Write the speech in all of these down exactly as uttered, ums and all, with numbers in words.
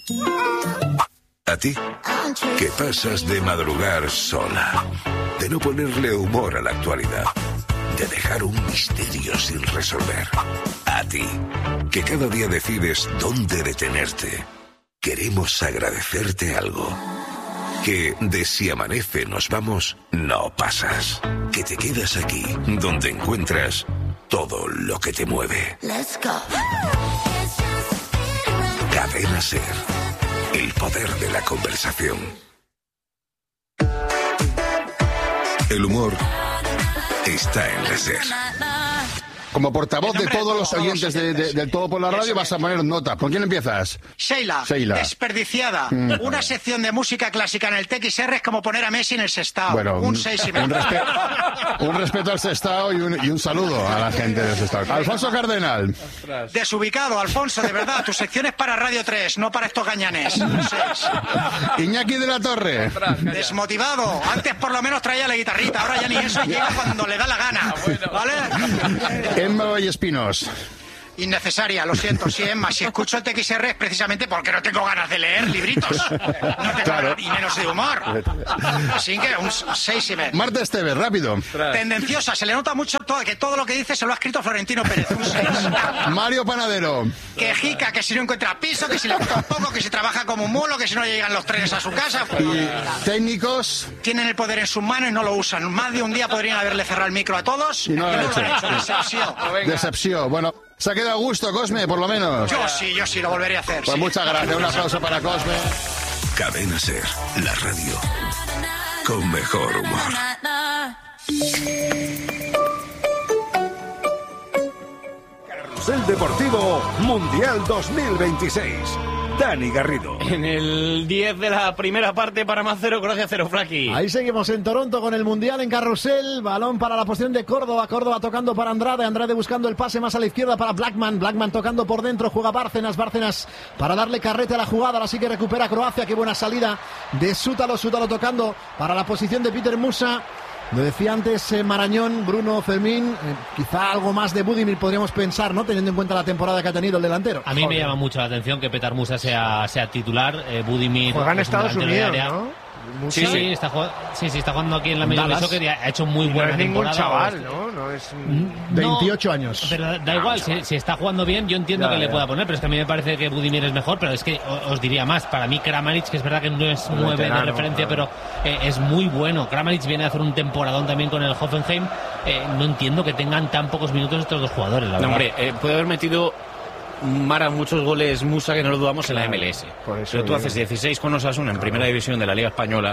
¿A ti? ¿Qué pasas de madrugar sola? De no ponerle humor a la actualidad. De dejar un misterio sin resolver. A ti, que cada día decides dónde detenerte. Queremos agradecerte algo. Que de si amanece nos vamos, no pasas. Que te quedas aquí, donde encuentras todo lo que te mueve. Cadena Ser. El poder de la conversación. El humor está en la Ser. Como portavoz de todos los oyentes de, de, del Todo por la Radio, vas a poner nota. ¿Con quién empiezas? Sheila, Sheila. Desperdiciada. Mm. Una sección de música clásica en el T X R es como poner a Messi en el Sestao. Bueno, un seis y medio. Un, respe un respeto al Sestao y un, y un saludo a la gente del Sestao. Alfonso Cardenal. Desubicado, Alfonso, de verdad. Tu sección es para Radio tres, no para estos gañanes. Un seis. Iñaki de la Torre. Desmotivado. Antes por lo menos traía la guitarrita, ahora ya ni eso, y llega cuando le da la gana. ¿Vale? Emma Vallespinos. Innecesaria, lo siento, sí, Emma. Si escucho el T X R es precisamente porque no tengo ganas de leer libritos. No tengo Claro. ganas, y menos de humor. Así que un seis y medio. Marta Esteves, rápido. Tendenciosa, se le nota mucho todo, que todo lo que dice se lo ha escrito Florentino Pérez. Un seis. Mario Panadero. Que jica, que si no encuentra piso, que si le gusta un poco, que si trabaja como un mulo, que si no llegan los trenes a su casa. Y técnicos. Tienen el poder en sus manos y no lo usan. Más de un día podrían haberle cerrado el micro a todos. Y no lo han hecho. Decepción. Decepción. Bueno, se ha quedado a gusto, Cosme, por lo menos. Yo sí, yo sí, lo volveré a hacer. Pues sí. muchas gracias. Un aplauso para Cosme. Cadena Ser, la radio con mejor humor. Carrusel Deportivo Mundial dos mil veintiséis. Dani Garrido. En el diez de la primera parte, Panamá cero, Croacia cero, Flaki. Ahí seguimos en Toronto con el Mundial en carrusel. Balón para la posición de Córdoba. Córdoba tocando para Andrade. Andrade buscando el pase más a la izquierda para Blackman. Blackman tocando por dentro. Juega Bárcenas. Bárcenas para darle carrete a la jugada. Ahora sí que recupera Croacia. Qué buena salida de Sútalo. Sútalo tocando para la posición de Peter Musa. Lo decía antes eh, Marañón, Bruno, Fermín, eh, quizá algo más de Budimir podríamos pensar, ¿no? Teniendo en cuenta la temporada que ha tenido el delantero. A mí Joder. me llama mucho la atención que Petar Musa sea, sea titular, eh, Budimir... Juega en es un Estados delantero de Unidos, área. ¿no? Sí, sí, está jugando, sí, sí, está jugando aquí en la Major League Soccer y ha hecho muy Y no buena es ningún temporada. chaval, ¿no? No es un... veintiocho años. Pero da igual, si, si está jugando bien, yo entiendo Ya, que le ya. pueda poner, pero es que a mí me parece que Budimir es mejor, pero es que o- os diría más, para mí Kramaric, que es verdad que no es nueve de veterano, referencia, claro. pero eh, es muy bueno. Kramaric viene a hacer un temporadón también con el Hoffenheim. Eh, no entiendo que tengan tan pocos minutos estos dos jugadores, la No, verdad. hombre, eh, puede haber metido Mara muchos goles Musa que no lo dudamos en la Claro, M L S. por eso Pero tú digo. haces dieciséis con Osasuna en primera división de la Liga Española.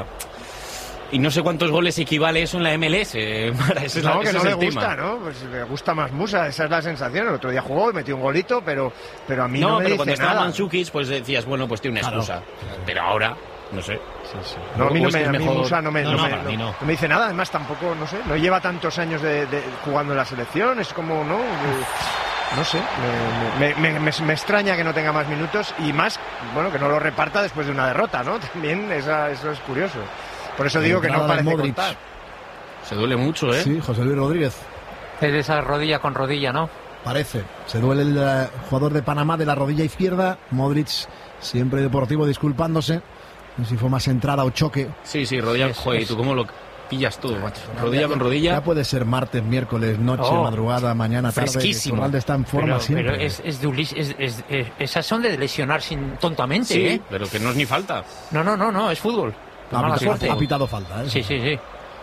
Y no sé cuántos goles equivale eso en la M L S, Mara, ese es, No, la, que ese no es le el gusta, tema. ¿no? Pues le gusta más Musa, esa es la sensación. El otro día jugó y metió un golito, pero, pero a mí no, No, me pero dice cuando estaba nada. Mandzukic, pues decías, bueno, pues tiene una Claro. excusa. Pero ahora, no sé. No, a mí, O no es me, que es a mí mejor- Musa no me, No, no no, me- para mí no. no me dice nada. Además, tampoco, no sé, no lleva tantos años de, de- jugando en la selección. Es como, ¿no? Eh, No sé, me, me- me- me- me extraña que no tenga más minutos y más, bueno, que no lo reparta después de una derrota, ¿no? También esa- eso es curioso. Por eso digo que no Entrada de parece Modric. contar. Se duele mucho, ¿eh? Sí, José Luis Rodríguez. Es de esa rodilla con rodilla, ¿no? Parece. Se duele el eh, jugador de Panamá de la rodilla izquierda. Modric, siempre deportivo, disculpándose. No sé si fue más entrada o choque. Sí, sí, rodilla. Es- Joder, ¿y es- tú cómo lo pillas tú, macho? Rodilla Ya- con rodilla. Ya puede ser martes, miércoles, noche, Oh. madrugada, mañana, tarde. Fresquísimo. Iturralde está en forma Pero, siempre. pero es, es, de ulis- es- es- es- esas son de lesionar sin tontamente, Sí, ¿eh? pero que no es ni falta. No, no, no, no, es fútbol. ha, Mala pitado, suerte. ha pitado falta. ¿eh? Sí, sí, sí.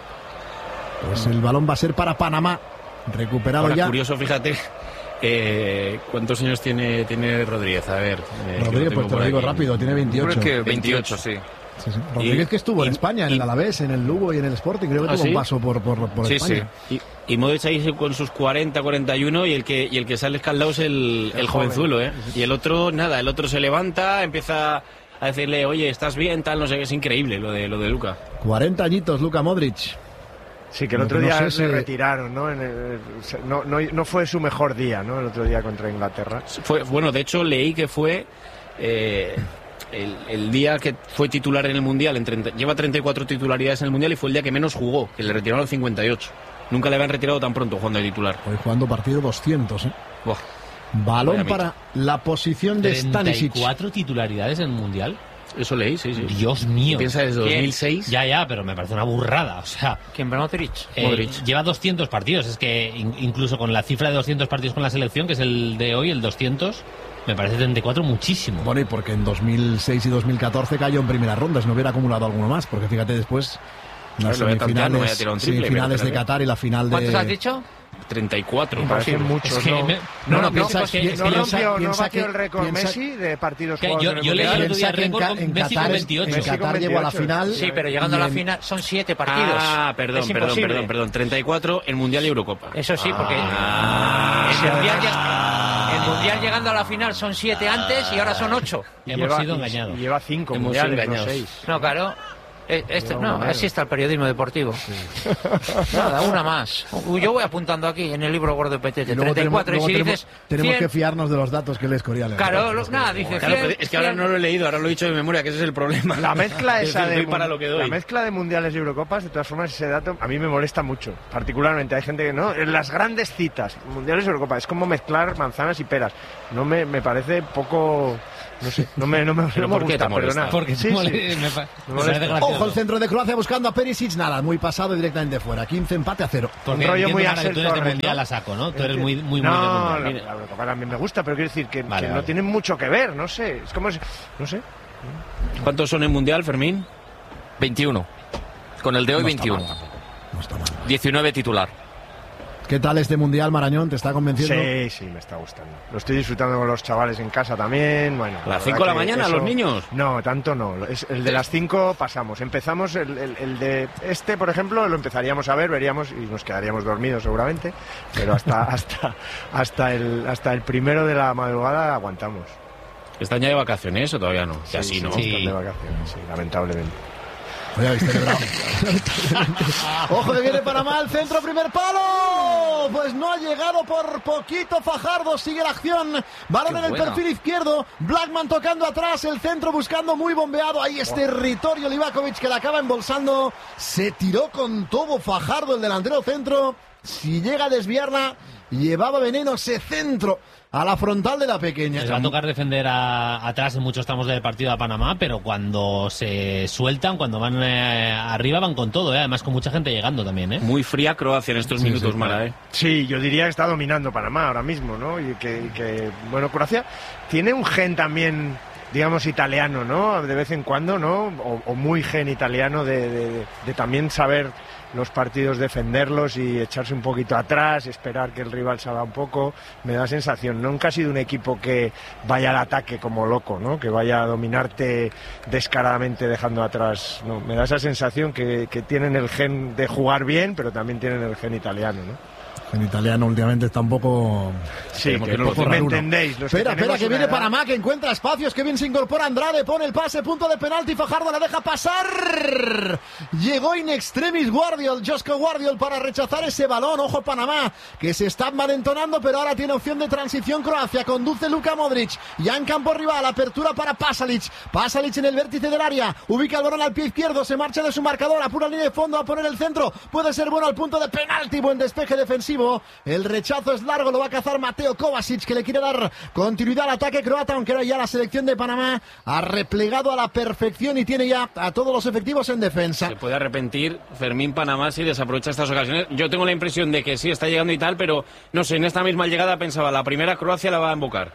Pues el balón va a ser para Panamá. Recuperado Ahora, ya. curioso, fíjate, eh, ¿cuántos años tiene, tiene Rodríguez? A ver. eh, que Rodríguez, tengo pues te por lo digo aquí. rápido, tiene veintiocho. veintiocho, sí. Sí, sí. Rodríguez Y- que estuvo en y- España, en y- el Alavés, en el Lugo y en el Sporting. Creo que ¿Ah, tuvo sí? un paso por, por, por Sí, España. sí. Y, y Modric ahí con sus cuarenta, cuarenta y uno y el que, y el que sale escaldado es el, el, El jovenzulo, ¿eh? Y el otro, nada, el otro se levanta, empieza a decirle, oye, ¿estás bien? Tal, no sé qué, es increíble lo de, lo de Luka. cuarenta añitos, Luka Modric. Sí, que el Lo otro que no día sé se es, eh, retiraron, ¿no? En el- se- no, no, no fue su mejor día, ¿no? El otro día contra Inglaterra. Fue, bueno, de hecho leí que fue eh, el, el día que fue titular en el Mundial, en treinta, lleva treinta y cuatro titularidades en el Mundial y fue el día que menos jugó, que le retiraron cincuenta y ocho. Nunca le habían retirado tan pronto jugando de titular. Hoy jugando partido doscientos, ¿eh? Buah. Balón para la posición de Stanisic. treinta y cuatro titularidades en el Mundial. Eso leí, sí, sí. Dios mío. ¿Piensa desde dos mil seis? Ya, ya, pero me parece una burrada. O sea, ¿quién? Modric. Eh, Modric. Lleva doscientos partidos. Es que in, incluso con la cifra de doscientos partidos con la selección, que es el de hoy, el doscientos, me parece treinta y cuatro muchísimo. Bueno, y porque en dos mil seis y dos mil catorce cayó en primeras rondas, no hubiera acumulado alguno más, porque fíjate después las semifinales, no semifinales de Qatar y la final de... ¿Cuántos has dicho? treinta y cuatro. Me parecen muchos, es que ¿no? Me... No, no, no, no, piensa, que, piensa, no piensa, rompió, piensa no batió que, el récord piensa, Messi de partidos que jugados yo, en el yo leí el otro día piensa que en, récord en Messi Qatar, con veintiocho. en Messi con Qatar llegó a la veintiocho. final. Sí, pero llegando en... a la final son siete partidos. Ah, perdón, es perdón, imposible. perdón, perdón. treinta y cuatro en Mundial y Eurocopa. Eso sí, porque Ah, el, mundial ya, el Mundial llegando a la final son siete antes y ahora son ocho. Hemos lleva, sido engañados. Y lleva cinco Hemos mundiales, sido no engañados. seis. No, claro. Este, no, así está el periodismo deportivo. Sí. Nada, una más. Yo voy apuntando aquí en el libro gordo de Petete, treinta y cuatro, tenemos, y si tenemos, dices tenemos cien... que fiarnos de los datos que lees Corial. Claro, lo, nada, dice claro, cien, es que ahora no lo he leído, ahora lo he dicho de memoria, que ese es el problema. La mezcla esa de, para lo que doy. La mezcla de mundiales y Eurocopas, de todas formas, ese dato a mí me molesta mucho. Particularmente hay gente que no, en las grandes citas, mundiales y Eurocopas, es como mezclar manzanas y peras. No me, me parece poco... No sé, no me, no me, ¿Pero no me por qué gusta, te molesta? perdona. Porque sí, mole... sí. me, pa... me me parece gracioso. Ojo, el centro de Croacia buscando a Perisic, nada, muy pasado directamente fuera. quince empate a cero. Porque Un rollo muy entiendo, Axel tú eres de Torres, mundial ¿no? a saco, ¿no? Tú eres muy, muy, muy no, de mundial. la, la Eurocopa también me gusta, pero quiero decir que, Vale, que vale. no tienen mucho que ver, no sé. Es como, si- no sé. ¿Cuántos son en Mundial, Fermín? veintiuno. Con el de hoy, No está veintiuno. mal, no está mal. diecinueve titular. ¿Qué tal este mundial, Marañón? ¿Te está convenciendo? Sí, sí, me está gustando. Lo estoy disfrutando con los chavales en casa también. Bueno, ¿A las la cinco de la verdad que mañana, eso- los niños? No, tanto no. Es el de las cinco pasamos. Empezamos el, el- el de este, por ejemplo, lo empezaríamos a ver, veríamos y nos quedaríamos dormidos seguramente. Pero hasta hasta hasta el hasta el primero de la madrugada aguantamos. ¿Están ya de vacaciones o todavía no? Ya sí, ¿no? sí. Están de vacaciones, sí, lamentablemente. Hoy habéis celebrado. Ojo que viene Panamá, el centro, primer palo. Pues no ha llegado por poquito Fajardo, sigue la acción. Balón Qué en el buena. perfil izquierdo. Blackman tocando atrás, el centro buscando muy bombeado. Ahí es territorio Livakovic que la acaba embolsando. Se tiró con todo Fajardo, el delantero centro. Si llega a desviarla, llevaba veneno ese centro a la frontal de la pequeña. Les va a tocar defender a, atrás en muchos tramos del partido a Panamá, pero cuando se sueltan, cuando van eh, arriba, van con todo, ¿eh? Además con mucha gente llegando también, ¿eh? Muy fría Croacia en estos Sí, minutos, sí, Mara, ¿eh? Sí, yo diría que está dominando Panamá ahora mismo, ¿no? Y que, y que, bueno, Croacia tiene un gen también, digamos, italiano, ¿no? De vez en cuando, ¿no? O, o muy gen italiano de, de- de también saber los partidos, defenderlos y echarse un poquito atrás, esperar que el rival salga un poco. Me da sensación, nunca ha sido un equipo que vaya al ataque como loco, ¿no? Que vaya a dominarte descaradamente dejando atrás. No, me da esa sensación que, que tienen el gen de jugar bien, pero también tienen el gen italiano, ¿no? En italiano últimamente está un poco... Sí, Esperemos que que no lo me pongan uno. entendéis. Los Espera, que espera, tenemos que una viene edad- Panamá, que encuentra espacios, que bien se incorpora Andrade, pone el pase, punto de penalti, Fajardo la deja pasar. Llegó in extremis Guardiol, Josko Guardiol para rechazar ese balón. Ojo Panamá, que se está malentonando, pero ahora tiene opción de transición Croacia. Conduce Luka Modric, ya en campo rival, apertura para Pasalic. Pasalic en el vértice del área, ubica el balón al pie izquierdo, se marcha de su marcador, apura línea de fondo a poner el centro. Puede ser bueno al punto de penalti, buen despeje defensivo. El rechazo es largo, lo va a cazar Mateo Kovacic, que le quiere dar continuidad al ataque croata, aunque ahora ya la selección de Panamá ha replegado a la perfección y tiene ya a todos los efectivos en defensa. Se puede arrepentir Fermín Panamá si desaprovecha estas ocasiones. Yo tengo la impresión de que sí, está llegando y tal, pero no sé, en esta misma llegada pensaba, la primera Croacia la va a embocar.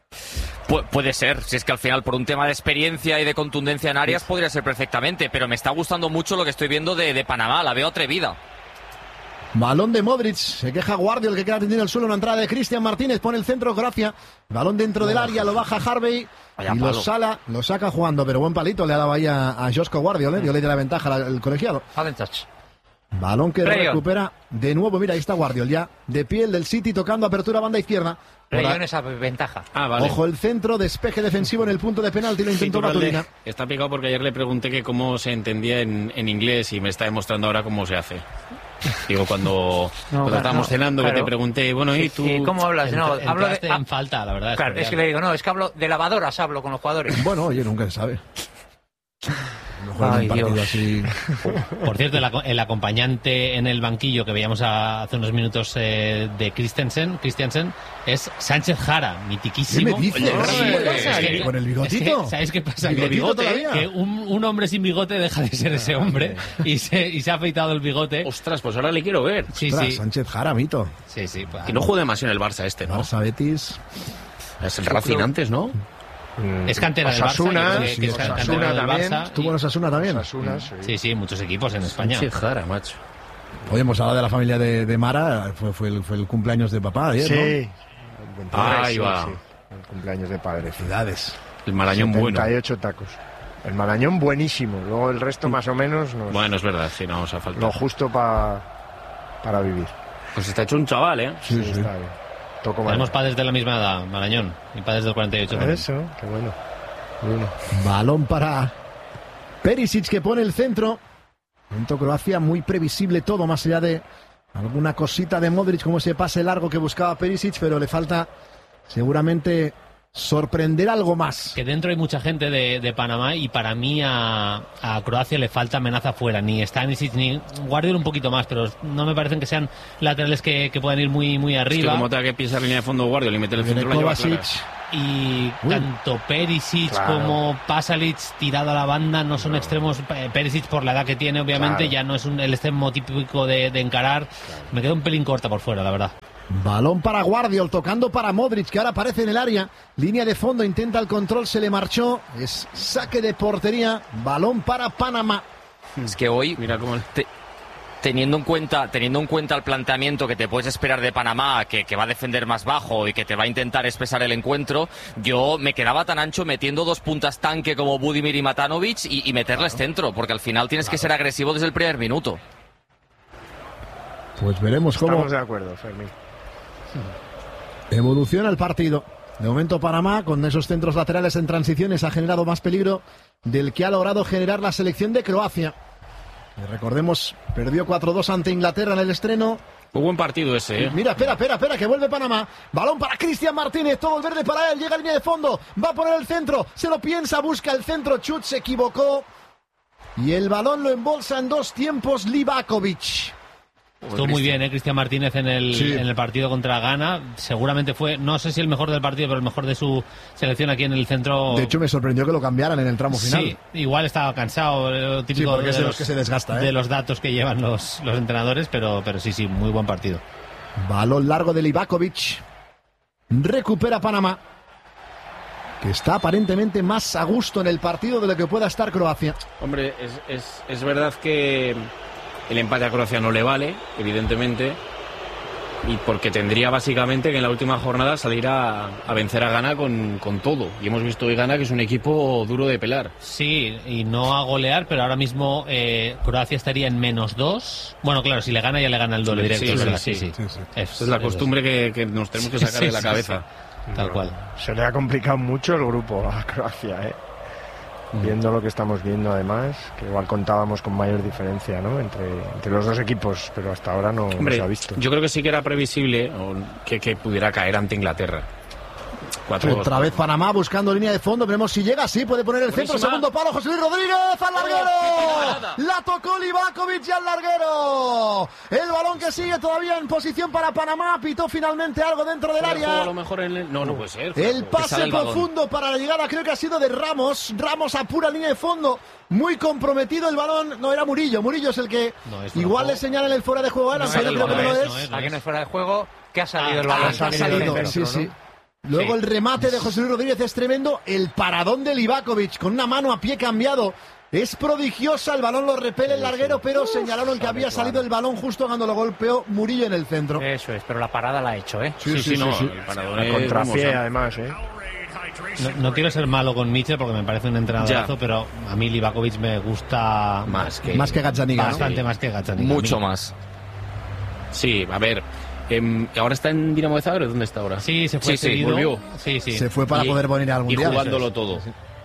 Pu- puede ser, si es que al final por un tema de experiencia y de contundencia en áreas podría ser perfectamente, pero me está gustando mucho lo que estoy viendo de, de Panamá, la veo atrevida. Balón de Modric, se queja Guardiol, que queda tendido en el suelo, una entrada de Cristian Martínez, pone el centro Gracia, balón dentro del área, lo baja Harvey Vaya y lo, palo. sala, lo saca jugando, pero buen palito le ha dado ahí a, a Josko Guardiol, ¿eh? Dio ley de la ventaja al, al colegiado. Allen touch. Balón que Rayon. recupera de nuevo, mira, ahí está Guardiol ya, de pie el del City tocando apertura banda izquierda. Por a- Rayon esa ventaja. Ah, vale. Ojo el centro, despeje defensivo en el punto de penalti, lo intentó Iturralde Matulina. está picado porque ayer le pregunté que cómo se entendía en, en inglés y me está demostrando ahora cómo se hace. Digo, cuando, cuando claro, estábamos no, cenando que claro. te pregunté, bueno, ¿y tú? ¿Y cómo hablas? No, Ent- hablo de... entraste en falta, la verdad. Claro, es que le digo, no, es que hablo de lavadoras, hablo con los jugadores. Bueno, oye, nunca se sabe. Ay, un partido así. Por cierto, el, el acompañante en el banquillo que veíamos a, hace unos minutos eh, de Christensen, Christiansen es Sánchez Jara, mitiquísimo. ¿Qué me dices? Oye, ¿Con el bigotito? Es que, ¿sabes qué pasa? Que, bigote, que un, un hombre sin bigote deja de ser ese hombre y se, y se ha afeitado el bigote. Ostras, pues ahora le quiero ver. Sí, Ostras, sí. Sánchez Jara, mito. Sí, sí. Pues, que no juegue demasiado en el Barça este, ¿no? Barça Betis. Es el Racing antes, ¿no? Es cantera del Osasuna, Barça. Que, que es Osasuna cantera del también. Barça. ¿Estuvo en Osasuna también? Osasuna, sí. Sí, sí, muchos equipos en España. Sí, Jara, macho. Oye, hemos hablado de la familia de, de Mara, fue, fue, el, fue el cumpleaños de papá ayer, Sí. ¿no? Ahí va. Sí, el cumpleaños de padre. Felicidades. El Marañón bueno. setenta y ocho tacos. El Marañón buenísimo. Luego el resto más o menos. Nos, Bueno, es verdad, sí, no vamos a faltar. Lo justo pa, para vivir. Pues está hecho un chaval, ¿eh? Sí, sí. Está bien. Toco Tenemos madera. padres de la misma edad, Marañón, y padres del cuarenta y ocho. también. Eso, qué bueno. Bruno. Balón para Perisic, que pone el centro. Momento Croacia, muy previsible todo, más allá de alguna cosita de Modric, como ese pase largo que buscaba Perisic, pero le falta seguramente sorprender algo más. Que dentro hay mucha gente de, de Panamá y para mí a, a Croacia le falta amenaza fuera, ni Stanisic ni Guardiola un poquito más, pero no me parecen que sean laterales que, que puedan ir muy, muy Es que arriba. como tenga que pisar línea de fondo Guardiola y meter el centro la lleva Kovacic. clara. Y Uy. tanto Perisic Claro. como Pasalic tirado a la banda no son extremos. Eh, Perisic por la edad que tiene obviamente Claro. ya no es un, el extremo típico de, de encarar. Me queda un pelín corta por fuera, la verdad. Balón para Guardiol, tocando para Modric, que ahora aparece en el área. Línea de fondo, intenta el control, se le marchó. Es saque de portería. Balón para Panamá. Es que hoy, Mira cómo el... te- teniendo en cuenta teniendo en cuenta el planteamiento que te puedes esperar de Panamá, que, que va a defender más bajo y que te va a intentar espesar el encuentro, yo me quedaba tan ancho metiendo dos puntas tanque como Budimir y Matanovic y, y meterles centro, porque al final tienes que ser agresivo desde el primer minuto. Pues veremos cómo Estamos de acuerdo, Fermín. evoluciona el partido. De momento Panamá, con esos centros laterales en transiciones, ha generado más peligro del que ha logrado generar la selección de Croacia. Y recordemos, perdió cuatro dos ante Inglaterra en el estreno. Muy buen partido ese, ¿eh? Mira, espera, espera, espera, que vuelve Panamá. Balón para Cristian Martínez, todo el verde para él, llega a línea de fondo, va a poner el centro, se lo piensa, busca el centro, Chut se equivocó. Y el balón lo embolsa en dos tiempos Livakovic. Estuvo muy bien, ¿eh? Cristian Martínez en el, Sí. en el partido contra Ghana. Seguramente fue, no sé si el mejor del partido, pero el mejor de su selección aquí en el centro. De hecho, me sorprendió que lo cambiaran en el tramo final. Sí, igual estaba cansado, lo Sí, típico porque de, es de los, los que se desgasta, ¿eh? de los datos que llevan los, los entrenadores, pero, pero sí, sí, muy buen partido. Balón largo de Livakovic. Recupera Panamá, que está aparentemente más a gusto en el partido de lo que pueda estar Croacia. Hombre, es, es, es verdad que el empate a Croacia no le vale, evidentemente, y porque tendría básicamente que en la última jornada salir a, a vencer a Ghana con, con todo. Y hemos visto hoy Ghana que es un equipo duro de pelar. Sí, y no a golear, pero ahora mismo eh, Croacia estaría en menos dos. Bueno, claro, si le gana ya le gana el doble Sí, directo, sí, es verdad, sí, sí, sí. sí. Es, es la costumbre que, que nos tenemos que sacar Sí, de la sí, cabeza. sí. Tal cual. Se le ha complicado mucho el grupo a Croacia, ¿eh? Viendo lo que estamos viendo, además, que igual contábamos con mayor diferencia, ¿no? Entre, entre los dos equipos, pero hasta ahora no, no Hombre, se ha visto. yo creo que sí que era previsible o, que, que pudiera caer ante Inglaterra. cuatro dos. Otra vez Panamá buscando línea de fondo. Veremos si llega. Sí, puede poner el centro. Buenísima. Segundo palo. José Luis Rodríguez al larguero. La tocó Livakovic y al larguero. El balón que sigue todavía en posición para Panamá. Pitó finalmente algo dentro del Fuera de juego, área. a lo mejor en el... No, no puede ser. El Que pase sale el balón. profundo para la llegada, creo que ha sido de Ramos. Ramos a pura línea de fondo. Muy comprometido el balón. No, era Murillo. Murillo es el que No, es igual fuera le señalan el fuera de juego. Ahora, No, pero el creo que no balón lo es, es. no es. Aquí no es fuera de juego, que ha salido el Ah, balón. Ah, que ha salido salido, del sí, centro, sí. ¿no? Luego Sí. el remate de José Luis Rodríguez es tremendo. El paradón de Livakovic con una mano a pie cambiado. Es prodigiosa, el balón lo repele el larguero, pero señalaron que había salido el balón justo cuando lo golpeó Murillo en el centro. Eso es, pero la parada la ha hecho, ¿eh? Sí, sí, no. El parador es, Contrapié, vamos, además, ¿eh? No, no quiero ser malo con Mitchell porque me parece un entrenadorazo, Ya. pero a mí Livakovic me gusta Más que... Más que Gazzaniga, ¿no? bastante más que Gazzaniga. Mucho A mí. más. Sí, a ver. em, ¿Ahora está en Dinamo de Zagreb? ¿Dónde está ahora? Sí, se fue Sí, sí, cedido. volvió. Sí, sí. Se fue para Y- poder venir al Y Mundial. jugándolo todo.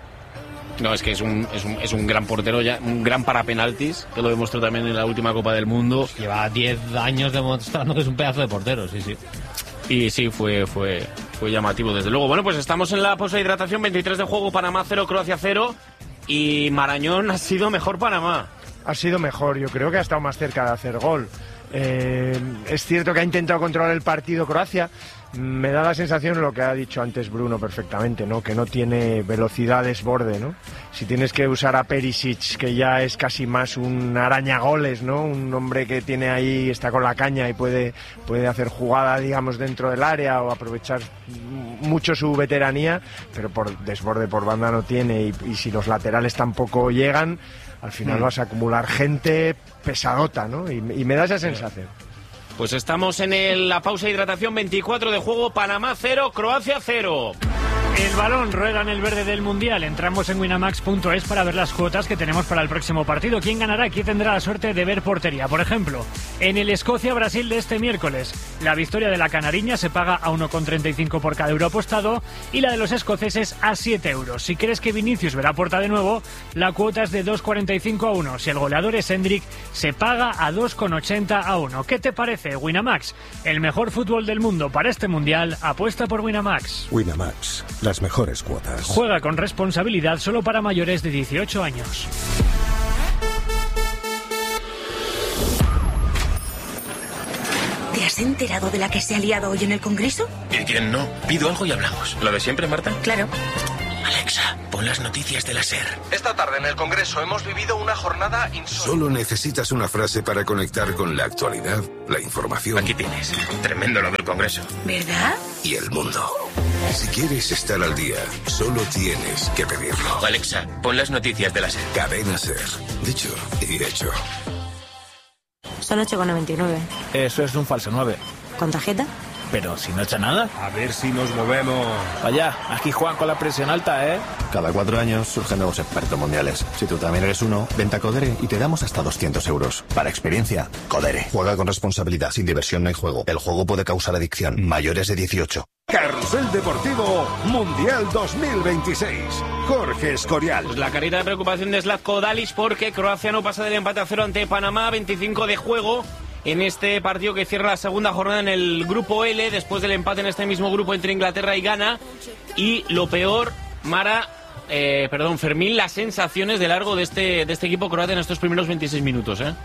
No, es que es un, es un, es un gran portero, ya un gran para penaltis, que lo demostró también en la última Copa del Mundo. Lleva diez años demostrando que es un pedazo de portero, sí, sí. Y sí, fue, fue, fue llamativo, desde luego. Bueno, pues estamos en la pausa de hidratación, veintitrés de juego, Panamá cero, Croacia cero. y Marañón ha sido mejor Panamá. Ha sido mejor, yo creo que ha estado más cerca de hacer gol. Eh, es cierto que ha intentado controlar el partido Croacia. Me da la sensación lo que ha dicho antes Bruno perfectamente, ¿no? Que no tiene velocidad desborde, ¿no? Si tienes que usar a Perisic, que ya es casi más un arañagoles, ¿no? Un hombre que tiene ahí, está con la caña y puede, puede hacer jugada, digamos, dentro del área o aprovechar mucho su veteranía, pero por desborde por banda no tiene, y, y si los laterales tampoco llegan, al final mm. vas a acumular gente pesadota, ¿no? Y, y me da esa sensación. Pues estamos en el, la pausa de hidratación, veinticuatro de juego, Panamá cero, Croacia cero. El balón rueda en el verde del Mundial. Entramos en winamax punto es para ver las cuotas que tenemos para el próximo partido. ¿Quién ganará? ¿Quién tendrá la suerte de ver portería? Por ejemplo, en el Escocia-Brasil de este miércoles, la victoria de la canariña se paga a uno con treinta y cinco por cada euro apostado y la de los escoceses a siete euros. Si crees que Vinicius verá puerta de nuevo, la cuota es de dos cuarenta y cinco a uno. Si el goleador es Endrick, se paga a dos con ochenta a uno. ¿Qué te parece? Winamax, el mejor fútbol del mundo para este Mundial, apuesta por Winamax. Winamax, las mejores cuotas. Juega con responsabilidad, solo para mayores de dieciocho años. ¿Te has enterado de la que se ha liado hoy en el Congreso? ¿Y quién no? Pido algo y hablamos. ¿Lo de siempre, Marta? Claro. Alexa, pon las noticias de la SER. Esta tarde en el Congreso hemos vivido una jornada insólita. Solo necesitas una frase para conectar con la actualidad, la información. Aquí tienes. Tremendo lo del Congreso. ¿Verdad? Y el mundo. Si quieres estar al día, solo tienes que pedirlo. Alexa, pon las noticias de la SER. Cadena SER. Dicho y hecho. Son ocho con noventa y nueve. Eso es un falso nueve. ¿Con tarjeta? Pero si no echa nada. A ver si nos movemos. Vaya, aquí juegan con la presión alta, ¿eh? Cada cuatro años surgen nuevos expertos mundiales. Si tú también eres uno, vente a Codere y te damos hasta doscientos euros. Para experiencia, Codere. Juega con responsabilidad. Sin diversión no hay juego. El juego puede causar adicción. Mayores de dieciocho. Carrusel Deportivo Mundial dos mil veintiséis. Jorge Escorial. Pues la carita de preocupación de Zlatko Dalic porque Croacia no pasa del empate a cero ante Panamá. veinticinco de juego en este partido que cierra la segunda jornada en el grupo L, después del empate en este mismo grupo entre Inglaterra y Ghana. Y lo peor, Mara, eh, perdón, Fermín, las sensaciones de largo de este, de este equipo croata en estos primeros veintiséis minutos, ¿eh?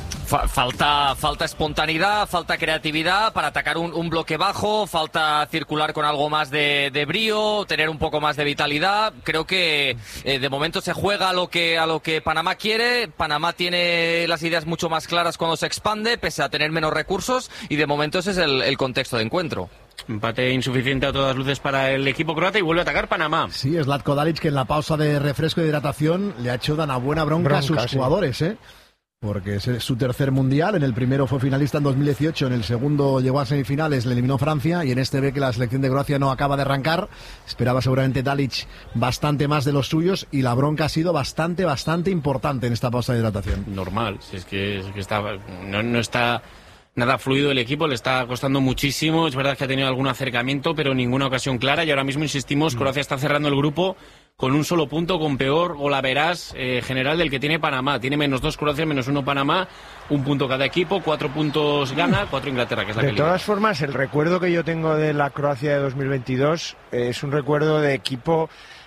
Falta, falta espontaneidad, falta creatividad para atacar un, un bloque bajo, falta circular con algo más de, de brío, tener un poco más de vitalidad. Creo que eh, de momento se juega a lo que a lo que Panamá quiere. Panamá tiene las ideas mucho más claras cuando se expande, pese a tener menos recursos, y de momento ese es el, el contexto de encuentro. Empate insuficiente a todas luces para el equipo croata y vuelve a atacar Panamá. Sí, es Zlatko Dalic, que en la pausa de refresco y hidratación le ha hecho una buena bronca, bronca a sus sí. jugadores, ¿eh? Porque es su tercer mundial. En el primero fue finalista en dos mil dieciocho, en el segundo llegó a semifinales, le eliminó Francia, y en este ve que la selección de Croacia no acaba de arrancar. Esperaba seguramente Dalic bastante más de los suyos, y la bronca ha sido bastante, bastante importante en esta pausa de hidratación. Normal, si es que, es que está, no, no está nada fluido el equipo, le está costando muchísimo. Es verdad que ha tenido algún acercamiento, pero ninguna ocasión clara, y ahora mismo insistimos, Croacia está cerrando el grupo con un solo punto, con peor golaveras eh, general del que tiene Panamá. Tiene menos dos Croacia, menos uno Panamá, un punto cada equipo, cuatro puntos Ghana, cuatro Inglaterra, que es la que De todas formas, el recuerdo que yo tengo de la Croacia de dos mil veintidós eh, es un recuerdo de equipo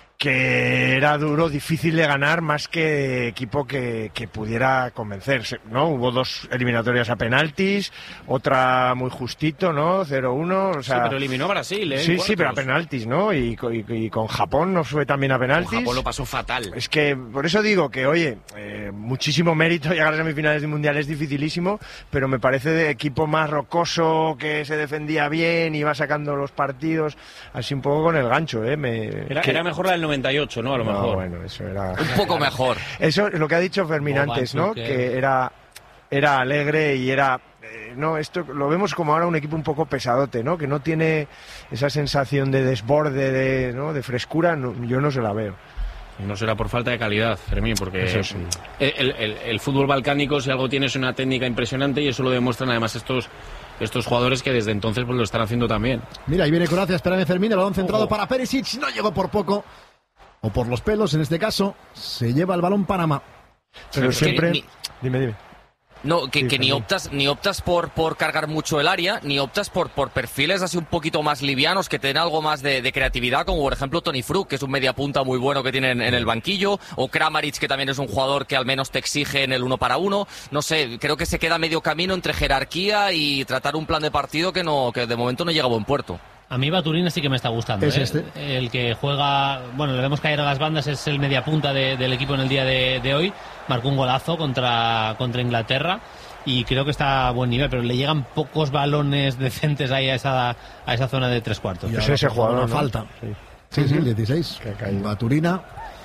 que era duro, difícil de ganar, más que de equipo que, que pudiera convencerse, ¿no? Hubo dos eliminatorias a penaltis, otra muy justito, ¿no? cero uno, o sea... Sí, pero eliminó a Brasil, ¿eh? Sí, sí, pero a penaltis, ¿no? Y, y, y con Japón no fue también a penaltis. Con Japón lo pasó fatal. Es que, por eso digo que, oye, eh, muchísimo mérito, llegar a semifinales de Mundial es dificilísimo, pero me parece de equipo más rocoso, que se defendía bien, iba sacando los partidos, así un poco con el gancho, ¿eh? Me, era, que... era mejor la del noventa y ocho, ¿no? A lo no, mejor. Bueno, eso era... Un poco mejor. Eso es lo que ha dicho Fermín Como antes, ¿no? que... que era, era alegre y era... Eh, no, esto lo vemos como ahora un equipo un poco pesadote, ¿no? Que no tiene esa sensación de desborde, de, ¿no? de frescura, no, yo no se la veo. No será por falta de calidad, Fermín, porque eso sí. el, el, el fútbol balcánico, si algo tiene, es una técnica impresionante, y eso lo demuestran además estos... estos jugadores que desde entonces pues lo están haciendo también. Mira, ahí viene Croacia, espérame Fermín, el balón centrado oh. para Perisic, no llegó por poco, o por los pelos en este caso, se lleva el balón Panamá. Pero siempre... Ni... Dime, dime. No, que, Sí, que ni Fermín. optas ni optas por, por cargar mucho el área, ni optas por, por perfiles así un poquito más livianos, que tienen algo más de, de creatividad, como por ejemplo Toni Fruk, que es un mediapunta muy bueno que tiene en, en el banquillo, o Kramaric, que también es un jugador que al menos te exige en el uno para uno. No sé, creo que se queda medio camino entre jerarquía y tratar un plan de partido que no que de momento no llega a buen puerto. A mí Baturina sí que me está gustando. Es ¿eh? este. El que juega, bueno, le vemos caer a las bandas, es el mediapunta de, del equipo en el día de, de hoy. Marcó un golazo contra, contra Inglaterra y creo que está a buen nivel, pero le llegan pocos balones decentes ahí a esa, a esa zona de tres cuartos. Y ahora, ese por jugador, favor, ¿no? falta. Sí. Sí, sí, el dieciséis. Baturina,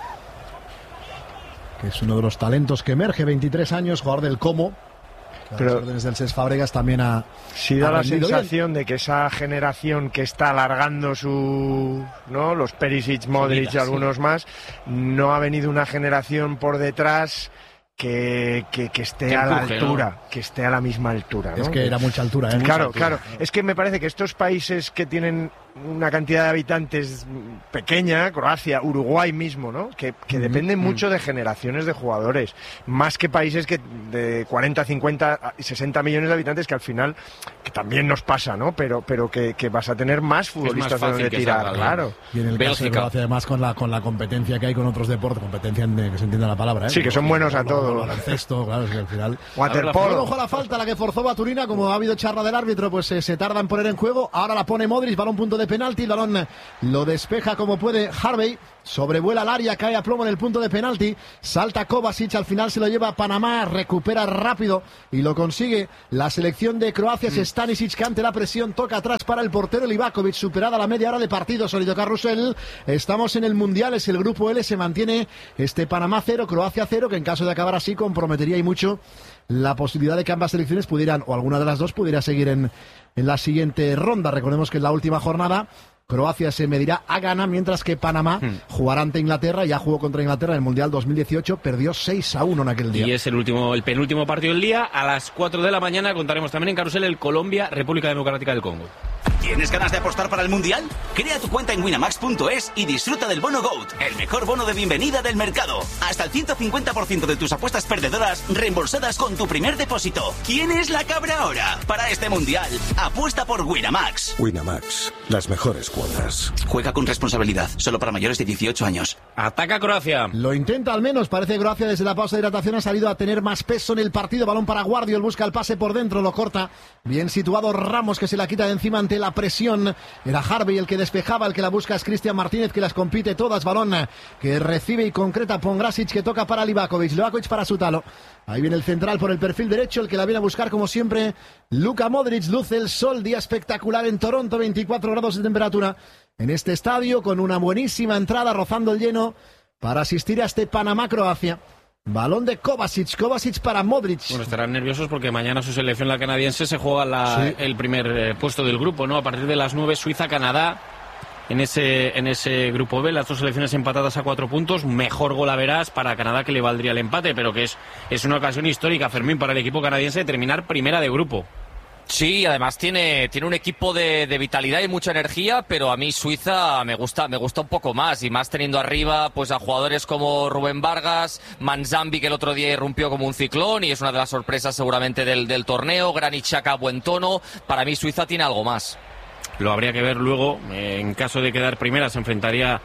que es uno de los talentos que emerge, veintitrés años, jugador del Como. Pero las órdenes del Cesc Fábregas también ha Sí da ha la rendido sensación de que esa generación que está alargando su, ¿no? Los Perisic, Modric y algunos sí. más, no ha venido una generación por detrás que, que, que esté Que a la empuje, altura, ¿no? que esté a la misma altura, ¿no? Es que era mucha altura, ¿eh? Claro, Mucha altura. claro. Es que me parece que estos países que tienen una cantidad de habitantes pequeña, Croacia, Uruguay mismo, ¿no? Que, que Mm, dependen mm. mucho de generaciones de jugadores, más que países que de cuarenta, cincuenta y sesenta millones de habitantes, que al final, que también nos pasa, ¿no? Pero, pero que, que vas a tener más futbolistas de fácil donde que tirar, salga, claro. Y en el caso de Bélgica. Croacia, además, con la, con la competencia que hay con otros deportes, competencia en que se entienda la palabra, ¿eh? Sí, que son buenos a Lo- lo- todo. lo- baloncesto, claro, es que al final... Waterpolo. Ojo a la falta, la que forzó Baturina, como ha habido charla del árbitro, pues eh, se tarda en poner en juego. Ahora la pone Modric, balón punto de penalti, el balón lo despeja como puede Harvey, sobrevuela el área, cae a plomo en el punto de penalti, salta Kovacic, al final se lo lleva a Panamá, recupera rápido y lo consigue la selección de Croacia. Es Stanisic que ante la presión toca atrás para el portero Livakovic, superada la media hora de partido, sólido carrusel. Estamos en el Mundial, es el grupo L, se mantiene este Panamá cero, Croacia cero, que en caso de acabar así comprometería y mucho la posibilidad de que ambas selecciones pudieran, o alguna de las dos pudiera seguir en, en la siguiente ronda. Recordemos que en la última jornada Croacia se medirá a Ghana, mientras que Panamá jugará ante Inglaterra. Ya jugó contra Inglaterra en el Mundial dos mil dieciocho, perdió seis a uno en aquel día. Y es el último, el penúltimo partido del día. A las cuatro de la mañana contaremos también en Carrusel el Colombia-República Democrática del Congo. ¿Tienes ganas de apostar para el Mundial? Crea tu cuenta en winamax punto es y disfruta del bono GOAT, el mejor bono de bienvenida del mercado. Hasta el ciento cincuenta por ciento de tus apuestas perdedoras reembolsadas con tu primer depósito. ¿Quién es la cabra ahora? Para este Mundial, apuesta por Winamax. Winamax, las mejores cuotas. Juega con responsabilidad, solo para mayores de dieciocho años. Ataca Croacia. Lo intenta al menos, parece que Croacia desde la pausa de hidratación ha salido a tener más peso en el partido. Balón para Guardiol, busca el pase por dentro, lo corta. Bien situado Ramos, que se la quita de encima ante la presión. Era Harvey el que despejaba, el que la busca es Cristian Martínez, que las compite todas. Balón que recibe y concreta Pongrasic, que toca para Livakovic. Livakovic para Sutalo. Ahí viene el central por el perfil derecho, el que la viene a buscar como siempre, Luka Modric. Luce el sol, día espectacular en Toronto, veinticuatro grados de temperatura en este estadio, con una buenísima entrada rozando el lleno para asistir a este Panamá-Croacia. Balón de Kovacic, Kovacic para Modric. Bueno, estarán nerviosos porque mañana su selección, la canadiense, se juega la, Sí. el primer eh, puesto del grupo, ¿no? A partir de las nueve, Suiza-Canadá. En ese, en ese grupo B, las dos selecciones empatadas a cuatro puntos. Mejor gol a verás para Canadá, que le valdría el empate, pero que es, es una ocasión histórica, Fermín, para el equipo canadiense de terminar primera de grupo. Sí, además tiene, tiene un equipo de, de vitalidad y mucha energía, pero a mí Suiza me gusta, me gusta un poco más, y más teniendo arriba pues a jugadores como Rubén Vargas, Manzambi, que el otro día irrumpió como un ciclón y es una de las sorpresas seguramente del, del torneo, Granit Xhaka a buen tono. Para mí Suiza tiene algo más. Lo habría que ver luego. En caso de quedar primera, se enfrentaría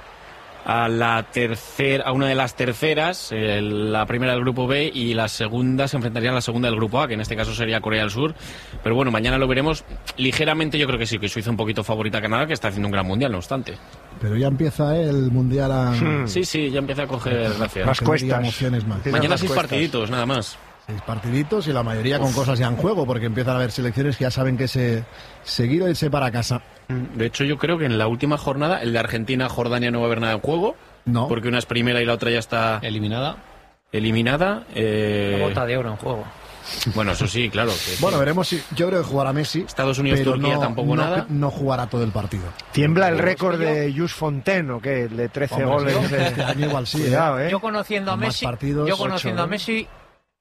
a la tercera, a una de las terceras, eh, la primera del grupo B, y la segunda se enfrentaría a la segunda del grupo A, que en este caso sería Corea del Sur. Pero bueno, mañana lo veremos. Ligeramente yo creo que sí, que Suiza un poquito favorita a Canadá, que está haciendo un gran mundial, no obstante. Pero ya empieza eh, el Mundial a... Sí, sí, ya empieza a coger gracia. Más cuestas. Emociones más. Mañana seis partiditos, nada más. Seis partiditos y la mayoría con Uf. cosas ya en juego, porque empiezan a haber selecciones que ya saben que se seguido irse para casa. De hecho, yo creo que en la última jornada, el de Argentina, Jordania, no va a haber nada en juego. No. Porque una es primera y la otra ya está... Eliminada. Eliminada. Eh... La bota de oro en juego. Bueno, eso sí, claro. Que Bueno, sí. veremos si... Yo creo que jugará Messi. Estados Unidos, pero Turquía no, tampoco no, nada. No jugará todo el partido. ¿Tiembla el récord de Jus Fontaine o qué? El de trece Hombre, goles. sí, de... este año igual sí, Cuidado, ¿eh? Yo conociendo a Con más Messi, partidos, yo conociendo ocho, a Messi,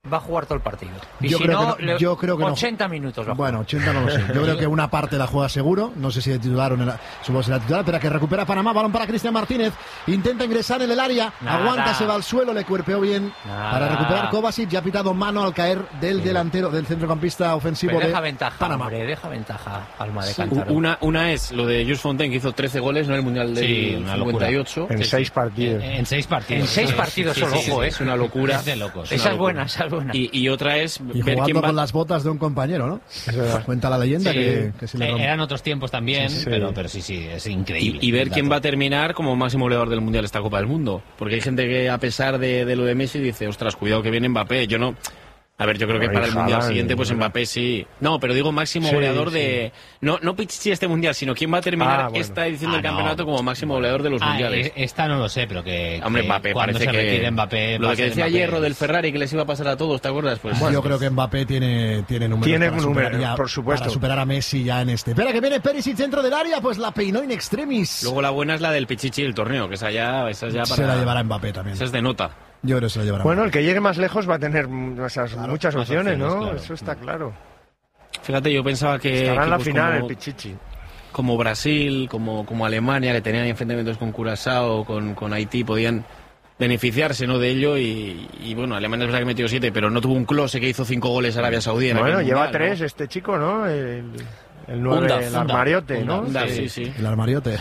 va a jugar todo el partido. Y yo, si creo no, que no, yo creo que ochenta no. minutos va a Bueno, ochenta no lo sé. Yo creo que una parte la juega seguro. No sé si de titular o en la, supongo que será titular, pero que recupera Panamá. Balón para Cristian Martínez. Intenta ingresar en el área. Nada. Aguanta, se va al suelo. Le cuerpeó bien Nada. para recuperar Kovacic. Ya ha pitado mano al caer del sí. delantero, del centrocampista ofensivo pero deja de ventaja, Panamá. Hombre, deja ventaja Alma de Sí. Cántaro. Una, una es lo de Jules Fontaine, que hizo trece goles en el Mundial del Sí, una cincuenta y ocho. En Sí, seis sí. partidos. En, en seis partidos. En seis partidos Sí, solo, sí, sí, ojo, sí. ¿eh? Es una locura. Es de locos. Esa es buena, esa es buena. Y, y otra es Y ver jugando quién va... con las botas de un compañero, ¿no? Cuenta la leyenda Sí. que, que se le Eh, rompe. Eran otros tiempos también, Sí, sí. Pero, pero sí, sí, es increíble. Y, y ver el quién dato. va a terminar como máximo goleador del Mundial esta Copa del Mundo. Porque hay gente que, a pesar de, de lo de Messi, dice, ostras, cuidado que viene Mbappé. Yo no... A ver, yo creo que Ay, para el Mundial Haaland, siguiente, pues ¿verdad? Mbappé sí. No, pero digo máximo Sí, goleador sí. de... No, no Pichichi este Mundial, sino quién va a terminar Ah, bueno. esta edición Ah, del no. campeonato como máximo goleador de los Ah, Mundiales. eh, esta no lo sé, pero que, Hombre, que Mbappé cuando parece se que... retire Mbappé lo va que a ser decía Mbappé. Hierro del Ferrari, que les iba a pasar a todos, ¿te acuerdas? Pues Yo creo que Mbappé tiene, tiene números Tiene para números, superar ya- por supuesto. para superar a Messi ya en este. Espera que viene Perisic dentro del área, pues la peinó in extremis. Luego la buena es la del Pichichi del torneo, que esa ya, esa ya para... Se la llevará Mbappé también. Esa es de nota. Yo creo que se la llevará Bueno, Mbappé. el que llegue más lejos va a tener muchas, Claro, muchas más opciones, opciones, ¿no? claro. Eso está claro. Fíjate, yo pensaba que... Estará en la equipos final como- el Pichichi. como Brasil, como, como Alemania, que tenían enfrentamientos con Curazao, con, con Haití, podían beneficiarse, ¿no?, de ello. Y, y bueno, Alemania es verdad que metió siete, pero no tuvo un Klose que hizo cinco goles a Arabia Saudí en Bueno, aquel lleva mundial, tres ¿no? este chico, ¿no? El, el nueve, Unda, el Unda, armariote, Unda, ¿no? Unda, sí, sí. El armariote.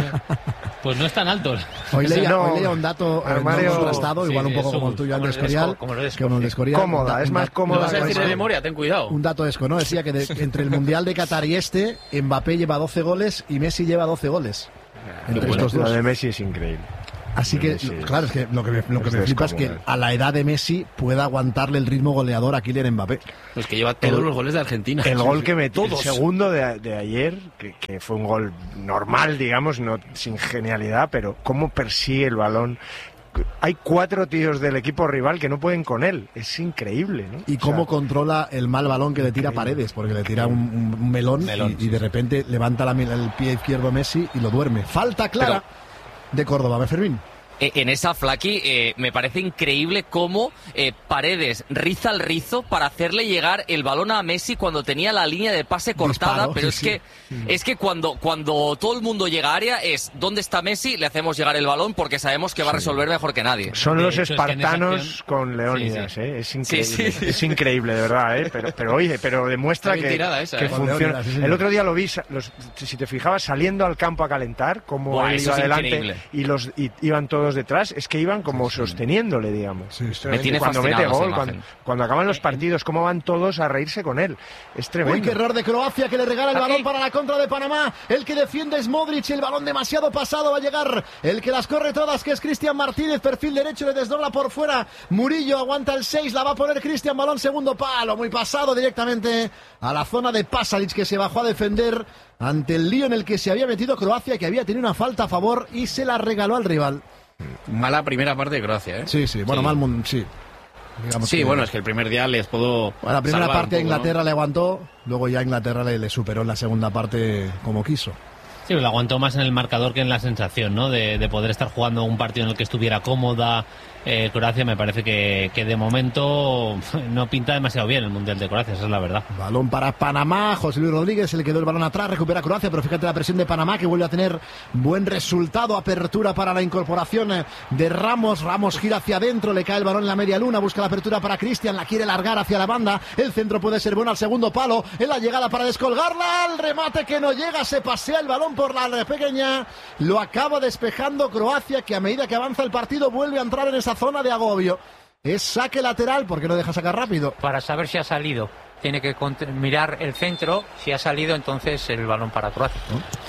Pues no es tan alto. Hoy leía, No, hoy leía un dato eh, armario- no contrastado, sí, igual un sí, poco eso, como el tuyo, como Andrés el de Corial. Esco- como el de Esco. Como el de Escorial. Cómoda, Un da- es un más da- cómoda ¿Lo vas a que decir eso. de memoria? Ten cuidado. Un dato esco, ¿no? Decía que de- entre el Mundial de Qatar y este, Mbappé lleva doce goles y Messi lleva doce goles. Entre bueno, estos Lo dos. de Messi es increíble. Así Lo de que, Messi claro, es que lo que me, lo que es me flipa es que descomunal. a la edad de Messi pueda aguantarle el ritmo goleador a Kylian Mbappé. Pues que lleva todos El- los goles de Argentina. El Sí, gol sí. que metió, el Todos. segundo de, de ayer, que, que fue un gol normal, digamos, no sin genialidad, pero cómo persigue el balón. Hay cuatro tíos del equipo rival que no pueden con él. Es increíble, ¿no? Y O cómo sea, controla el mal balón que le tira Paredes, porque le tira un, un- un melón, Melón, y, y sí, de sí. repente levanta la- el pie izquierdo Messi y lo duerme. Falta clara de Córdoba, Fermín. Eh, En esa Flaky eh, me parece increíble cómo eh, Paredes riza el rizo para hacerle llegar el balón a Messi cuando tenía la línea de pase cortada, Disparo, pero sí, es sí. que es que cuando cuando todo el mundo llega a área es ¿dónde está Messi? Le hacemos llegar el balón porque sabemos que va a resolver mejor que nadie. Son De los hecho, es que en esa espartanos acción- con Leónidas, Sí, sí. ¿eh? Es increíble. Sí, sí. Es increíble, de verdad, ¿eh? Pero, pero oye, pero demuestra Está bien que, tirada esa, que ¿eh? Con funciona. Leónidas, sí, señor. El otro día lo vi, sa- los- si te fijabas, saliendo al campo a calentar, como Buah, él eso iba es adelante increíble. y los y iban todos detrás, es que iban como sosteniéndole, digamos. Sí, sí. Me tiene cuando mete fascinado esa gol, imagen. cuando, cuando acaban los partidos, cómo van todos a reírse con él. Es tremendo. Uy, qué error de Croacia que le regala el Aquí. balón para la contra de Panamá. El que defiende es Modric, el balón demasiado pasado va a llegar. El que las corre todas, que es Cristian Martínez, perfil derecho, le desdobla por fuera. Murillo aguanta el seis, la va a poner Cristian, balón segundo palo, muy pasado directamente a la zona de Pasalic, que se bajó a defender ante el lío en el que se había metido Croacia, que había tenido una falta a favor y se la regaló al rival. Mala primera parte de Croacia, ¿eh? Sí, sí, bueno, Sí. mal mun- sí. Digamos Sí, que- bueno, es que el primer día les puedo. Bueno, la primera salvar un parte a poco, ¿no? Inglaterra le aguantó, luego ya Inglaterra le, le superó en la segunda parte como quiso. Sí, lo aguantó más en el marcador que en la sensación, ¿no? De, de poder estar jugando un partido en el que estuviera cómoda. Eh, Croacia me parece que, que de momento no pinta demasiado bien el Mundial de Croacia, esa es la verdad. Balón para Panamá, José Luis Rodríguez, se le quedó el balón atrás, recupera Croacia, pero fíjate la presión de Panamá que vuelve a tener buen resultado, apertura para la incorporación de Ramos, Ramos gira hacia adentro, le cae el balón en la media luna, busca la apertura para Cristian, la quiere largar hacia la banda, el centro puede ser bueno al segundo palo, en la llegada para descolgarla, el remate que no llega, se pasea el balón por la pequeña, lo acaba despejando Croacia, que a medida que avanza el partido vuelve a entrar en esa zona de agobio. Es saque lateral porque no deja sacar rápido. Para saber si ha salido, tiene que cont- mirar el centro. Si ha salido, entonces el balón para Croacia.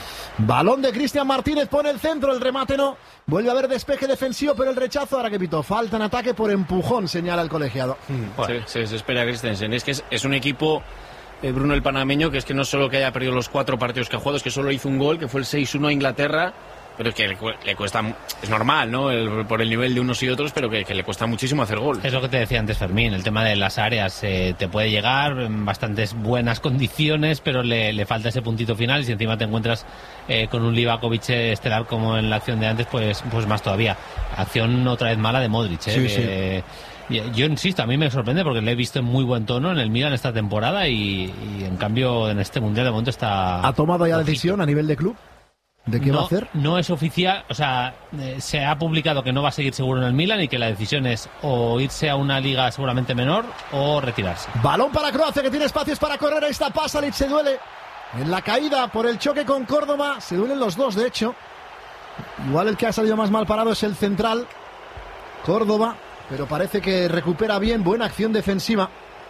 Balón de Cristian Martínez, pone el centro, el remate no. Vuelve a haber despeje defensivo, pero el rechazo, ahora que pitó, falta en ataque por empujón, señala el colegiado. Se, se desespera Christensen. Es que es, es un equipo, eh, Bruno el panameño, que es que no solo que haya perdido los cuatro partidos que ha jugado, es que solo hizo un gol, que fue el seis uno a Inglaterra. Pero es que le, cu- le cuesta, es normal, ¿no? El- por el nivel de unos y otros, pero que, que le cuesta muchísimo hacer gol. Es lo que te decía antes, Fermín, el tema de las áreas eh, te puede llegar en bastantes buenas condiciones, pero le, le falta ese puntito final y si encima te encuentras eh, con un Livakovic estelar como en la acción de antes, pues, pues más todavía. Acción otra vez mala de Modric, ¿eh? Sí, que, Yo insisto, a mí me sorprende porque le he visto en muy buen tono en el Milan esta temporada y, y en cambio en este Mundial de momento está... ¿Ha tomado ya ojito. decisión a nivel de club? ¿De qué no, va a hacer? No es oficial, o sea, eh, se ha publicado que no va a seguir seguro en el Milan y que la decisión es o irse a una liga seguramente menor o retirarse. Balón para Croacia, que tiene espacios para correr. Ahí está Pasalic, se duele en la caída por el choque con Córdoba. Se duelen los dos, de hecho. Igual el que ha salido más mal parado es el central, Córdoba, pero parece que recupera bien. Buena acción defensiva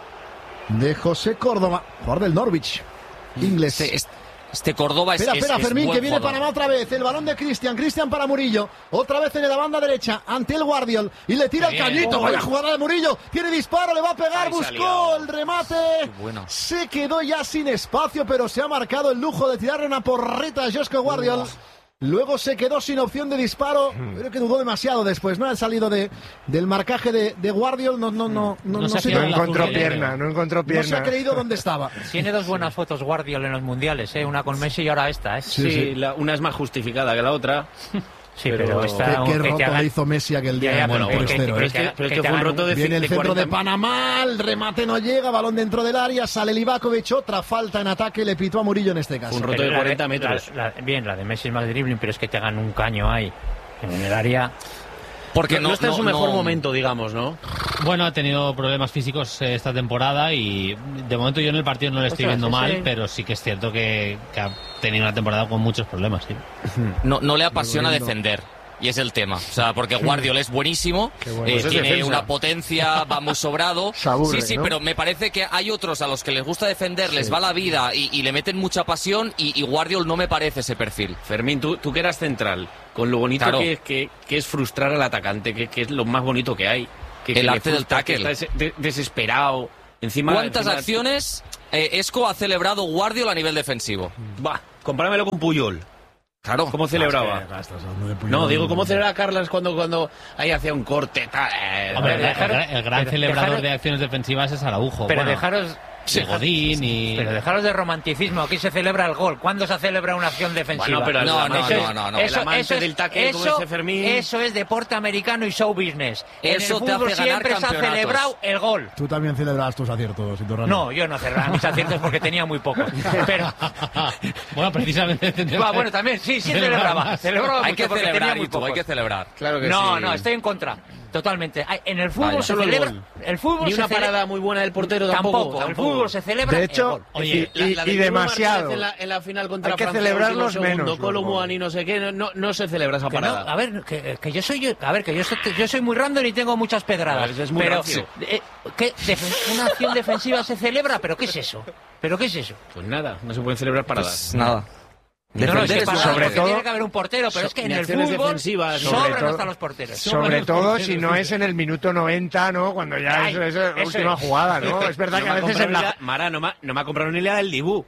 de José Córdoba, jugador del Norwich, inglés. Este, este, este Córdoba es... Espera, espera, es, es Fermín, buen que viene jugador. Panamá otra vez. El balón de Cristian, Cristian para Murillo. Otra vez en la banda derecha, ante el Guardiol. Y le tira Qué el bien. cañito. Oh. Vaya jugada de Murillo. Tiene disparo, le va a pegar, Ahí buscó salió. el remate. Bueno. Se quedó ya sin espacio, pero se ha marcado el lujo de tirarle una porreta a Josko Guardiol. Oh. Luego se quedó sin opción de disparo. Creo que dudó demasiado después. No ha salido de, del marcaje de, de Guardiol. No, no, no, no, no, no, se sé, no encontró pierna, no encontró pierna. No se ha creído dónde estaba. Tiene dos buenas fotos Guardiol en los mundiales, ¿eh? Una con Messi y ahora esta, ¿eh? Sí, sí. La, una es más justificada que la otra. Sí, pero, pero esta... ¿Qué, qué roto que hagan... le hizo Messi aquel día? Ya, ya, bueno, pero, bueno, que, cero, que, ¿eh? que, que, pero es que que fue un roto de Viene el de centro cuarenta... de Panamá, el remate no llega, balón dentro del área, sale Livakovic, otra falta en ataque, le pitó a Murillo en este caso. Un roto pero de cuarenta metros. La, la, bien, la de Messi es más dribbling, pero es que te hagan un caño ahí, en el área... Porque no, no, no está en no, su mejor no... momento, digamos, ¿no? Bueno, ha tenido problemas físicos eh, esta temporada y de momento yo en el partido no le estoy o sea, viendo sí, mal, sí. pero sí que es cierto que, que ha tenido una temporada con muchos problemas. ¿Sí? No, no le apasiona defender. Y es el tema, o sea, porque Guardiol es buenísimo, bueno. eh, Pues es tiene defensa. una potencia, va muy sobrado. Aburre, sí, sí, ¿no? pero me parece que hay otros a los que les gusta defender, Sí. les va la vida y, y le meten mucha pasión y, y Guardiol no me parece ese perfil. Fermín, tú, tú que eras central, con lo bonito Claro. que, que, que es frustrar al atacante, que, que es lo más bonito que hay. Que, El que le arte del frustra, que tackle. está des- de- desesperado. Encima, ¿Cuántas encima- acciones eh, Esco ha celebrado Guardiol a nivel defensivo? Va, compáramelo con Puyol. Claro. ¿Cómo celebraba? No, digo, ¿cómo celebraba Carlas cuando, cuando ahí hacía un corte? Tal, eh, Hombre, el, dejar- el- el gran pero celebrador dejaros- de acciones defensivas es Araujo. Pero Bueno, dejaros... de Godín y... Pero dejaros de romanticismo, aquí se celebra el gol. ¿Cuándo se celebra una acción defensiva? Bueno, pero No, el no, amante- no, no, no. El amante del tackle, como eso, dice Fermín. eso es deporte americano y show business. Eso en te el fútbol hace ganar siempre se ha campeonatos. celebrado el gol. Tú también celebras tus aciertos, Iturralde. No, yo no celebraba mis aciertos porque tenía muy pocos. Pero... bueno, precisamente... Va, bueno, también, sí, sí Celebrar celebraba. más. Celebraba Hay mucho que porque celebrar, tenía muy y tú, hay pocos. que celebrar. Claro que No, sí. no, estoy en contra. Totalmente. Ay, En el fútbol Vale, se solo el celebra... gol. El fútbol Ni se una celebra- parada muy buena del portero tampoco. Tampoco, el tampoco. fútbol se celebra De el hecho, gol. Oye, y, La- y- la de y Bruno demasiado. Martínez En la, en la final contra Hay que Francia, celebrarlos último segundo, menos, Colomboani, luego. no sé qué, no, no, no se celebra esa Que no, parada. a ver, que, que yo soy yo, a ver, que yo soy, yo soy muy random y tengo muchas pedradas. A ver, es muy pero rancio. eh, ¿qué, defen- una acción defensiva se celebra, pero ¿qué es eso? ¿Pero qué es eso? Pues nada, no se pueden celebrar paradas. Pues nada. No, no, es Defender que es para una sobre porque todo- tiene que haber un portero, pero es que Ni en el acciones fútbol defensivas, sobre sobran todo- hasta los porteros. Sobre todo si no es en el minuto noventa, ¿no? Cuando ya Ay, es, es la eso última es. jugada, ¿no? Es verdad No que a me ha veces comprado en ni la... la- Mara, no me, no me ha comprado ni la del Dibu.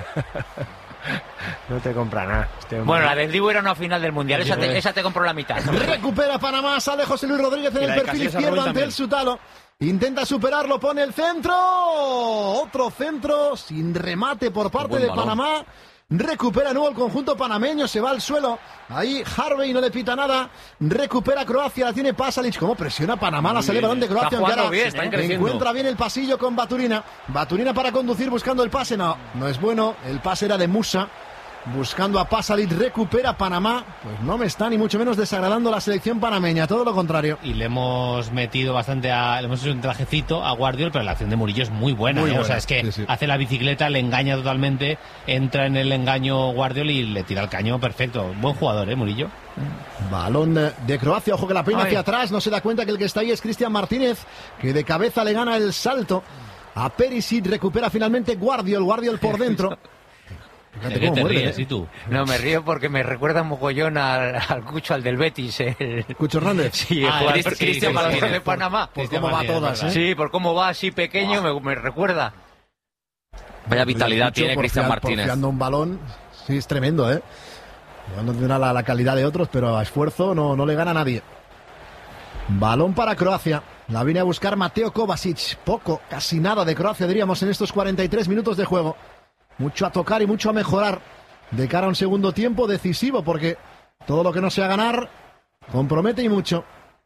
No te compra nada. Este hombre. Bueno, la del Dibu era una final del Mundial, esa te, esa te compró la mitad. Recupera Panamá, sale José Luis Rodríguez en Y el la de perfil Casillas a izquierdo Raúl ante también. el Sutalo. Intenta superarlo, pone el centro. Otro centro sin remate por parte buen de balón. Panamá. Recupera nuevo el conjunto panameño, se va al suelo. Ahí Harvey no le pita nada. Recupera Croacia, la tiene Pasalic. ¿Cómo presiona Panamá? La sale el balón de Croacia. Está aunque jugando ahora bien, están creciendo. encuentra bien el pasillo con Baturina. Baturina para conducir buscando el pase. No, no es bueno. El pase era de Musa. Buscando a Pasalic, recupera Panamá. Pues no me está ni mucho menos desagradando la selección panameña, todo lo contrario. Y le hemos metido bastante a... Le hemos hecho un trajecito a Guardiol, pero la acción de Murillo es muy buena. Muy ¿eh? O buena, sea, es que sí, sí. hace la bicicleta, le engaña totalmente, entra en el engaño Guardiol y le tira el caño perfecto. Buen jugador, ¿eh, Murillo? Balón de Croacia, ojo que la peina Ay. hacia atrás, no se da cuenta que el que está ahí es Cristian Martínez, que de cabeza le gana el salto a Perisic, recupera finalmente Guardiol, Guardiol por dentro. Fíjate ¿De qué cómo te muerde, ríes? ¿eh? ¿Y tú? No, me río porque me recuerda un mogollón al, al Cucho, al del Betis. El... Cucho Hernández. Sí, el Ah, jugador Cristian Cristian Martínez Martínez. de Panamá. Por Cristian cómo va Martínez, todas, ¿verdad? ¿eh? Sí, por cómo va así pequeño, me, me recuerda. Vaya vitalidad Cucho tiene Cristian porfiando- Martínez. porfiando un balón, sí, es tremendo, ¿eh? No tendrá la, la calidad de otros, pero a esfuerzo no, no le gana a nadie. Balón para Croacia. La viene a buscar Mateo Kovacic. Poco, casi nada de Croacia, diríamos, en estos cuarenta y tres minutos de juego. Mucho a tocar y mucho a mejorar de cara a un segundo tiempo decisivo, porque todo lo que no sea ganar compromete y mucho.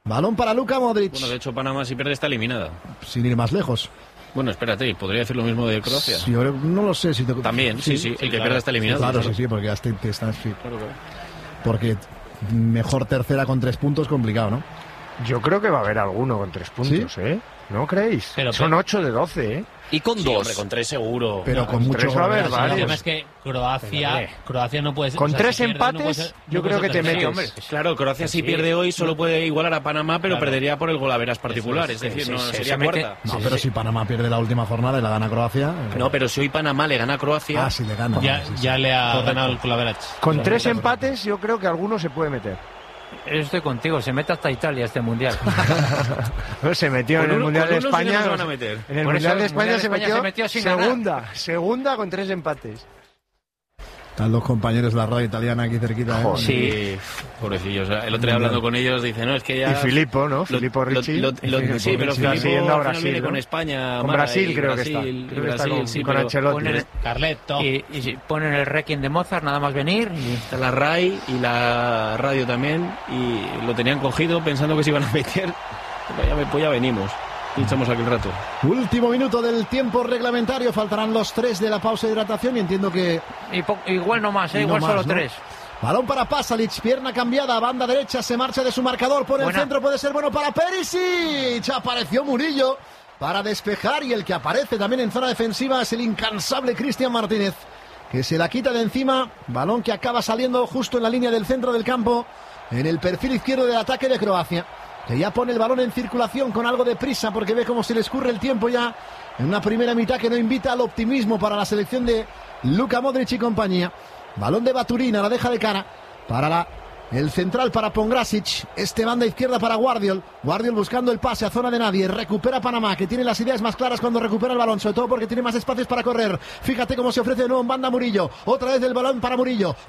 Balón para Luka Modric. Bueno, de hecho, Panamá si pierde está eliminada. Sin ir más lejos. Bueno, espérate, ¿podría decir lo mismo de Croacia? Sí, yo no lo sé. Si te... También, sí, sí, sí, el que claro. pierda está eliminado. Sí, claro, claro. sí, sí, porque hasta te estás... Sí. Claro, claro. Porque mejor tercera con tres puntos, complicado, ¿no? Yo creo que va a haber alguno con tres puntos, ¿sí? ¿eh? ¿No creéis? Pero, Son pero... ocho de doce, ¿eh? Y con Sí, dos. Hombre, con tres seguro. Pero no, con mucho tres va a haber goles, varios. El tema es que Croacia, Croacia no puede ser. Con o sea, tres si pierde, empates, no puede ser, yo no creo puede que ser te tercero. metes. Hombre, Claro, Croacia si sí. pierde hoy solo puede igualar a Panamá, pero Claro. perdería por el golaveras particulares. Es decir, sí, no sí, sería se mete- cuarta. No, Sí, pero sí. si Panamá pierde la última jornada y la gana Croacia... No, pero si hoy Panamá le gana a Croacia... Ah, si le gana. Ya, Sí, sí. ya le ha Correcto. ganado el Colaverach. Con tres empates, yo creo que alguno se puede meter. Estoy contigo, se mete hasta Italia este mundial. Se metió Con en el uno- Mundial con de uno sí que España. no se van a meter. En el Por Mundial eso de el España, Mundial de se, España metió se metió sin ganar. segunda, segunda con tres empates. Están los compañeros de la radio italiana aquí cerquita. ¿eh? Joder. Sí, pobrecillos. El otro día hablando con ellos dice, no, es que ya... Y Filippo, ¿no? Lo- Filippo lo- Ricci. lo- Y lo- Filippo sí, pero Ricci está Filippo siguiendo a al final Brasil, viene ¿no? con España. Con Mara, Brasil y creo que Brasil, está. y Creo que está Brasil, con, sí, con pero Ancelotti. Ponen, Carleto. y, y si ponen el Requiem de Mozart, nada más venir. Y... Está la R A I y la radio también, y lo tenían cogido pensando que se iban a meter. Pues ya, pues ya venimos. Y echamos aquel rato. Último minuto del tiempo reglamentario. Faltarán los tres de la pausa de hidratación y entiendo que... y po- igual no más, ¿eh? Y no igual más, solo ¿no? tres. Balón para Pasalic, pierna cambiada, banda derecha, se marcha de su marcador, por el Buena. centro, puede ser bueno para Perisic. Apareció Murillo para despejar y el que aparece también en zona defensiva es el incansable Cristian Martínez, que se la quita de encima. Balón que acaba saliendo justo en la línea del centro del campo, en el perfil izquierdo del ataque de Croacia, que ya pone el balón en circulación con algo de prisa porque ve cómo se le escurre el tiempo ya en una primera mitad que no invita al optimismo para la selección de Luka Modric y compañía. Balón de Baturina, la deja de cara para la, el central para Pongrasic, este banda izquierda para Guardiol, Guardiol buscando el pase a zona de nadie, recupera Panamá, que tiene las ideas más claras cuando recupera el balón, sobre todo porque tiene más espacios para correr. Fíjate cómo se ofrece de nuevo en banda Murillo, otra vez el balón para Murillo,